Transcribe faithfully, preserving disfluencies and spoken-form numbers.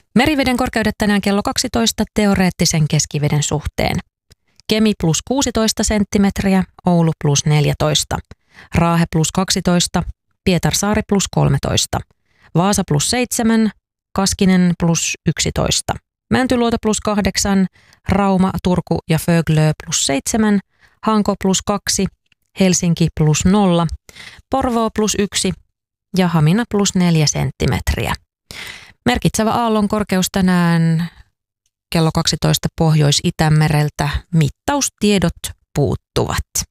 Meriveden korkeudet tänään kello kaksitoista teoreettisen keskiveden suhteen. Kemi plus kuusitoista senttimetriä, Oulu plus neljätoista, Raahe plus kaksitoista, Pietarsaari plus kolmetoista, Vaasa plus seitsemän, Kaskinen plus yksitoista, Mäntyluoto plus kahdeksan, Rauma, Turku ja Föglö plus seitsemän, Hanko plus kaksi, Helsinki plus nolla, Porvoo plus yksi ja Hamina plus neljä senttimetriä. Merkitsevä aallon korkeus tänään kello kaksitoista Pohjois-Itämereltä. Mittaustiedot puuttuvat.